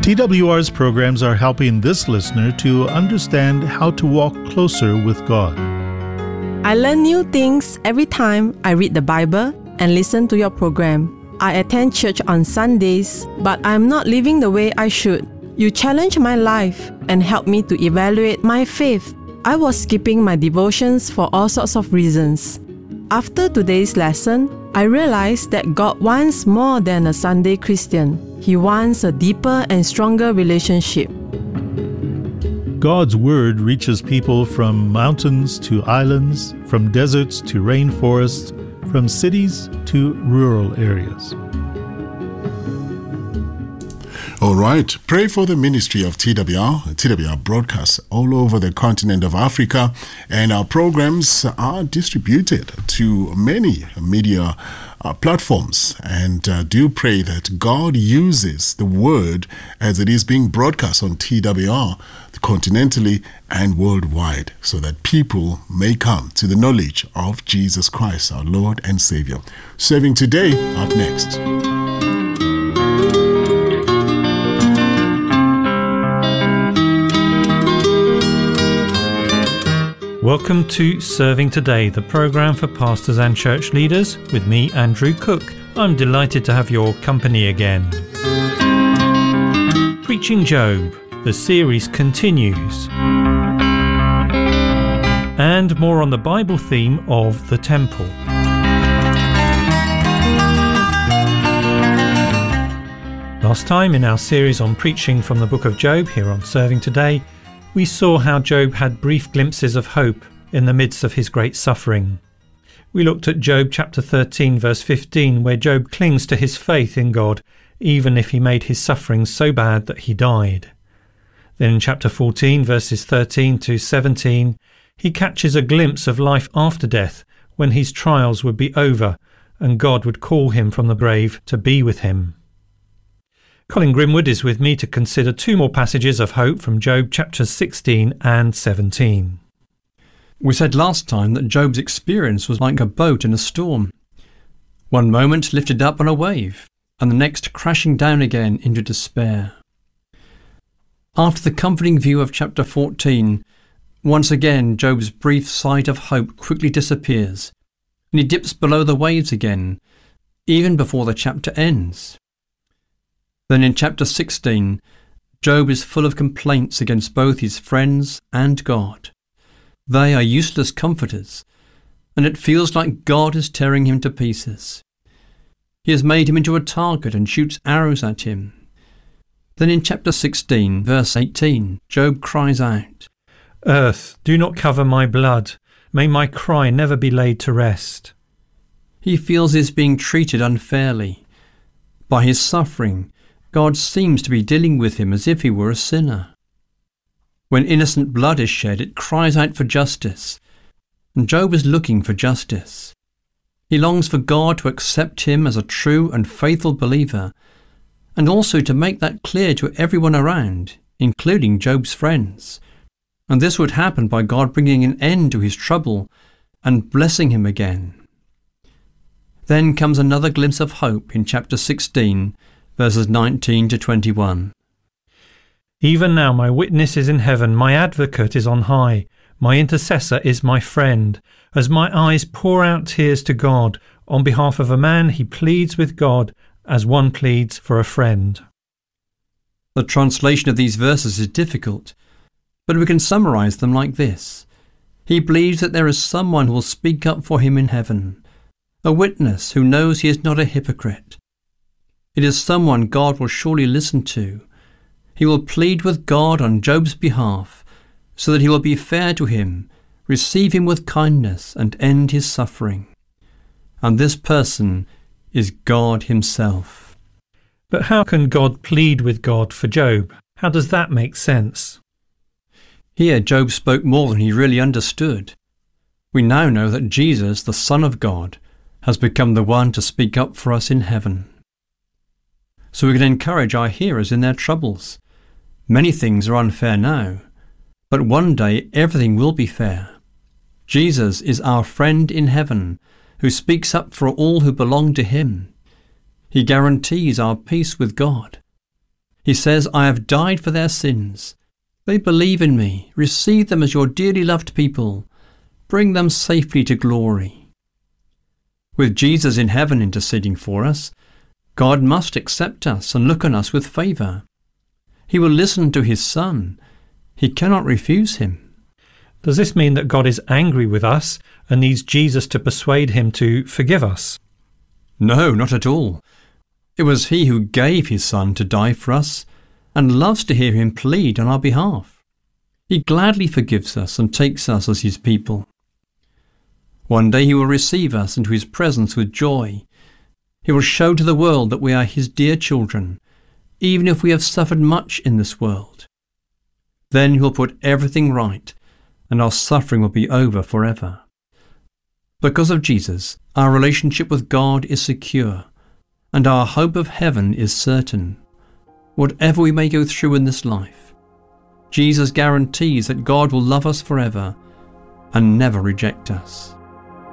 TWR's programs are helping this listener to understand how to walk closer with God. I learn new things every time I read the Bible and listen to your program. I attend church on Sundays, but I'm not living the way I should. You challenge my life and help me to evaluate my faith. I was skipping my devotions for all sorts of reasons. After today's lesson, I realized that God wants more than a Sunday Christian. He wants a deeper and stronger relationship. God's Word reaches people from mountains to islands, from deserts to rainforests, from cities to rural areas. All right, pray for the ministry of TWR broadcasts all over the continent of Africa, and our programs are distributed to many media platforms, and do pray that God uses the word as it is being broadcast on TWR continentally and worldwide, so that people may come to the knowledge of Jesus Christ, our Lord and Savior. Serving today, up next. Welcome to Serving Today, the programme for pastors and church leaders, with me, Andrew Cook. I'm delighted to have your company again. Preaching Job, the series continues. And more on the Bible theme of the temple. Last time in our series on preaching from the book of Job here on Serving Today, we saw how Job had brief glimpses of hope in the midst of his great suffering. We looked at Job chapter 13 verse 15, where Job clings to his faith in God, even if he made his suffering so bad that he died. Then in chapter 14 verses 13 to 17, he catches a glimpse of life after death, when his trials would be over and God would call him from the grave to be with him. Colin Grimwood is with me to consider two more passages of hope from Job chapters 16 and 17. We said last time that Job's experience was like a boat in a storm. One moment lifted up on a wave, and the next crashing down again into despair. After the comforting view of chapter 14, once again Job's brief sight of hope quickly disappears, and he dips below the waves again, even before the chapter ends. Then in chapter 16, Job is full of complaints against both his friends and God. They are useless comforters, and it feels like God is tearing him to pieces. He has made him into a target and shoots arrows at him. Then in chapter 16, verse 18, Job cries out, "Earth, do not cover my blood. May my cry never be laid to rest." He feels he is being treated unfairly. By his suffering, God seems to be dealing with him as if he were a sinner. When innocent blood is shed, it cries out for justice, and Job is looking for justice. He longs for God to accept him as a true and faithful believer, and also to make that clear to everyone around, including Job's friends. And this would happen by God bringing an end to his trouble and blessing him again. Then comes another glimpse of hope in chapter 16, verses 19 to 21. Even now my witness is in heaven, my advocate is on high, my intercessor is my friend. As my eyes pour out tears to God, on behalf of a man he pleads with God as one pleads for a friend. The translation of these verses is difficult, but we can summarize them like this. He believes that there is someone who will speak up for him in heaven, a witness who knows he is not a hypocrite. It is someone God will surely listen to. He will plead with God on Job's behalf, so that he will be fair to him, receive him with kindness, and end his suffering. And this person is God himself. But how can God plead with God for Job? How does that make sense? Here Job spoke more than he really understood. We now know that Jesus, the Son of God, has become the one to speak up for us in heaven. So we can encourage our hearers in their troubles. Many things are unfair now, but one day everything will be fair. Jesus is our friend in heaven, who speaks up for all who belong to him. He guarantees our peace with God. He says, I have died for their sins. They believe in me. Receive them as your dearly loved people. Bring them safely to glory. With Jesus in heaven interceding for us, God must accept us and look on us with favour. He will listen to his Son. He cannot refuse him. Does this mean that God is angry with us and needs Jesus to persuade him to forgive us? No, not at all. It was he who gave his Son to die for us and loves to hear him plead on our behalf. He gladly forgives us and takes us as his people. One day he will receive us into his presence with joy. He will show to the world that we are his dear children, even if we have suffered much in this world. Then he will put everything right, and our suffering will be over forever. Because of Jesus, our relationship with God is secure, and our hope of heaven is certain. Whatever we may go through in this life, Jesus guarantees that God will love us forever and never reject us.